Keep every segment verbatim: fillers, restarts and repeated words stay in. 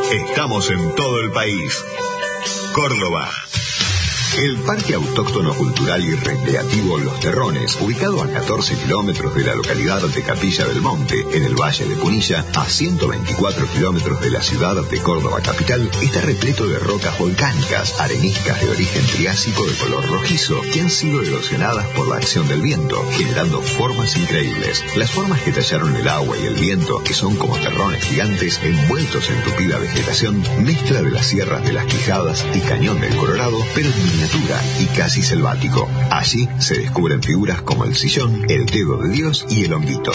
Estamos en todo el país. Córdoba. El Parque Autóctono Cultural y Recreativo Los Terrones, ubicado a catorce kilómetros de la localidad de Capilla del Monte, en el Valle de Punilla, a ciento veinticuatro kilómetros de la ciudad de Córdoba capital, está repleto de rocas volcánicas, areniscas de origen triásico de color rojizo, que han sido erosionadas por la acción del viento, generando formas increíbles. Las formas que tallaron el agua y el viento, que son como terrones gigantes envueltos en tupida vegetación, mezcla de las sierras de las Quijadas y Cañón del Colorado, pero en miniatura y casi selvático. Allí se descubren figuras como el sillón, el dedo de Dios y el honguito.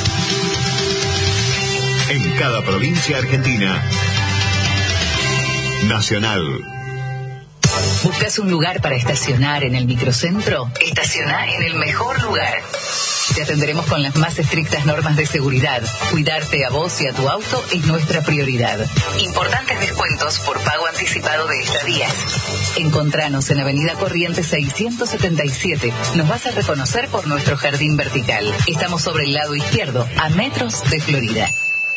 En cada provincia argentina. Nacional. ¿Buscas un lugar para estacionar en el microcentro? Estaciona en el mejor lugar. Te atenderemos con las más estrictas normas de seguridad. Cuidarte a vos y a tu auto es nuestra prioridad. Importantes descuentos por pago anticipado de estadías. Encontranos en Avenida Corrientes seiscientos setenta y siete. Nos vas a reconocer por nuestro jardín vertical. Estamos sobre el lado izquierdo, a metros de Florida.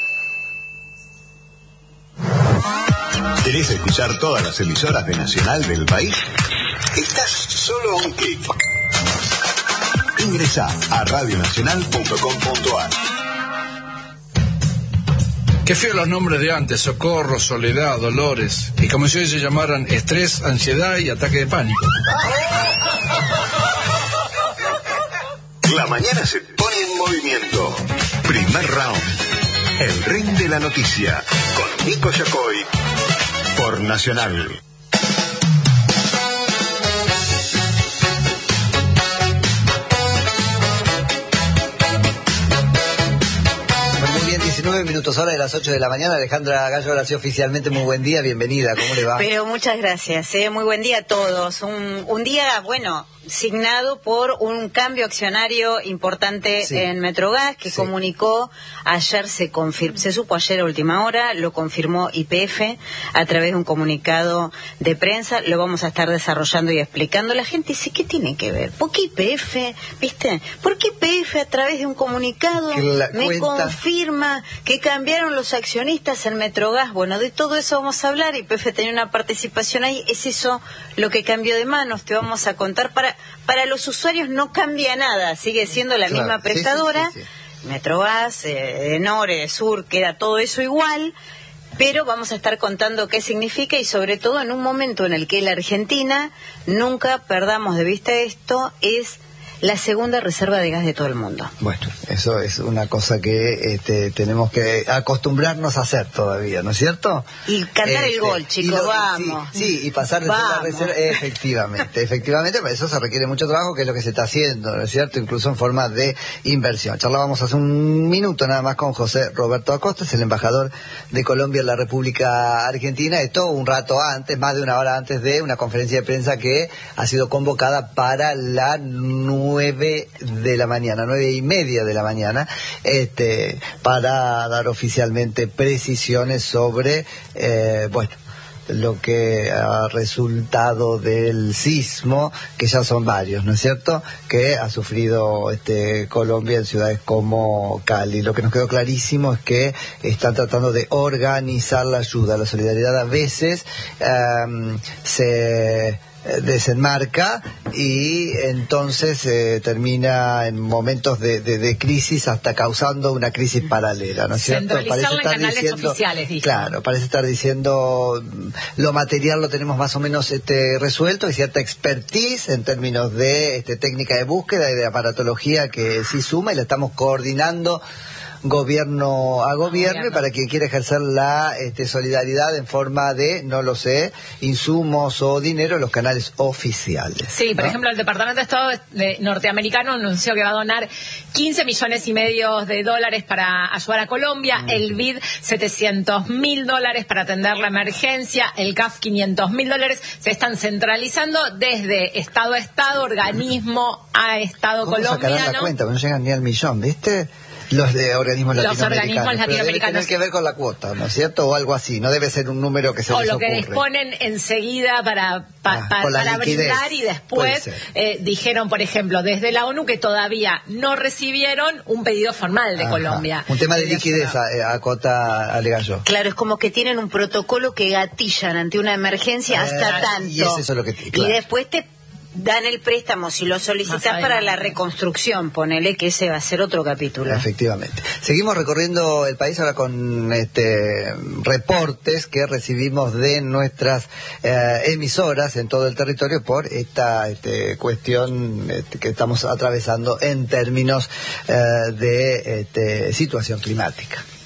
¿Querés escuchar todas las emisoras de Nacional del país? Estás solo a un clic. Ingresa a radio nacional punto com punto a r. Qué feo los nombres de antes: Socorro, Soledad, Dolores. Y como si hoy se llamaran estrés, ansiedad y ataque de pánico. La mañana se pone en movimiento. Primer round. El ring de la noticia. Con Nico Yacoy. Por Nacional. diecinueve minutos hora de las ocho de la mañana. Alejandra Gallo, ahora sí oficialmente muy buen día, bienvenida, ¿cómo le va? Pero muchas gracias, ¿eh? Muy buen día a todos. Un, un día, bueno, signado por un cambio accionario importante sí. en Metrogas, que sí. comunicó ayer, se confirmó, se supo ayer a última hora, lo confirmó Y P F a través de un comunicado de prensa. Lo vamos a estar desarrollando y explicando. La gente dice, ¿qué tiene que ver? ¿Por qué Y P F? ¿Viste? ¿Por qué Y P F a través de un comunicado me cuenta... confirma que cambiaron los accionistas en Metrogas? Bueno, de todo eso vamos a hablar. Y P F tenía una participación ahí. Es eso lo que cambió de manos. Te vamos a contar. Para para los usuarios no cambia nada. Sigue siendo la claro, misma prestadora. Sí, sí, sí, sí. Metrogas, eh, Enore, Sur, queda todo eso igual. Pero vamos a estar contando qué significa y sobre todo en un momento en el que la Argentina, nunca perdamos de vista esto, es la segunda reserva de gas de todo el mundo. Bueno, eso es una cosa que este, tenemos que acostumbrarnos a hacer todavía, ¿no es cierto? Y cantar este, el gol, chicos, lo, vamos. Sí, sí, y pasar de ser la reserva, efectivamente, efectivamente, para eso se requiere mucho trabajo, que es lo que se está haciendo, ¿no es cierto? Incluso en forma de inversión. Charlábamos hace un minuto nada más con José Roberto Acosta, es el embajador de Colombia en la República Argentina, esto un rato antes, más de una hora antes de una conferencia de prensa que ha sido convocada para la nueve de la mañana, nueve y media de la mañana, este, para dar oficialmente precisiones sobre, eh, bueno, lo que ha resultado del sismo, que ya son varios, ¿no es cierto?, que ha sufrido este Colombia en ciudades como Cali. Lo que nos quedó clarísimo es que están tratando de organizar la ayuda. La solidaridad a veces um, se desenmarca y entonces eh, termina en momentos de, de, de crisis hasta causando una crisis paralela, ¿no es cierto? Centralizarla en canales diciendo, oficiales, dijo. Claro, parece estar diciendo lo material lo tenemos más o menos este resuelto, hay cierta expertise en términos de este, técnica de búsqueda y de aparatología que sí suma y la estamos coordinando gobierno a gobierno, gobierno. Y para quien quiera ejercer la este, solidaridad en forma de, no lo sé, insumos o dinero en los canales oficiales. Sí, por ¿no? ejemplo, el Departamento de Estado de norteamericano anunció que va a donar quince millones y medio de dólares para ayudar a Colombia, mm. el B I D setecientos mil dólares para atender la emergencia, el C A F quinientos mil dólares. Se están centralizando desde Estado a Estado, organismo a Estado ¿Cómo colombiano. sacarán la cuenta? No llegan ni al millón, ¿viste? Los de organismos los latinoamericanos. organismos latinoamericanos. Pero debe tener que ver con la cuota, ¿no es cierto? O algo así, no debe ser un número que se o les lo que ocurre. disponen enseguida para, pa, ah, pa, para brindar, y después eh, dijeron, por ejemplo, desde la ONU que todavía no recibieron un pedido formal de Ajá. Colombia. Un tema de liquidez, a, a Cota alega yo. Claro, es como que tienen un protocolo que gatillan ante una emergencia hasta eh, tanto. Y es eso lo que, claro. Y después te dan el préstamo si lo solicitas para la reconstrucción, ponele que ese va a ser otro capítulo. Efectivamente. Seguimos recorriendo el país ahora con este reportes que recibimos de nuestras eh, emisoras en todo el territorio por esta este, cuestión este, que estamos atravesando en términos eh, de este, situación climática.